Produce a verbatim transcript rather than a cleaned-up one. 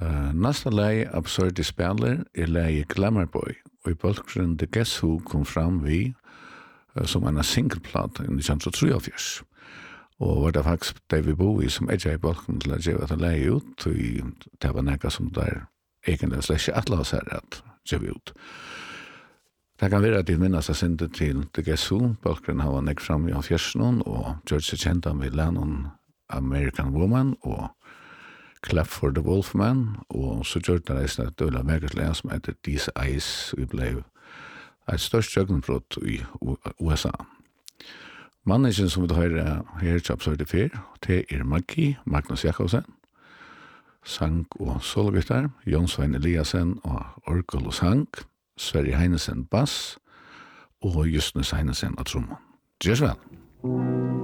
Uh, Nästa lei Absurd Spelar er lei Glamour Boy, og i bolkren The Guess Who kom fram vi uh, som en singleplata i nitjan trettiotre. Og var det faktisk David Bowie som er i bolken til å gjøre det lei ut, og det var nekka som der egentlig slett ikke atla oss her at gjøre ut. Det kan være at de minnes jeg sendte til The Guess Who, bolkren har nekk fram i fjørsen, og George seg kjent han ved Lennon American Woman, og Clap for the Wolfman, og så gjør det reisende et døla megaslea som heter These Eyes, og ble et størst jøggenbrott i U S A. Mannesen som vi hører her til Absurde Fyr, det er Maggi, Magnus Jakobsen, sang og sologitar, Jon Svein Eliasen og orgel og sang, Sverre Heinesen bass, og Justnes Heinesen og trommen. Gjør så vel!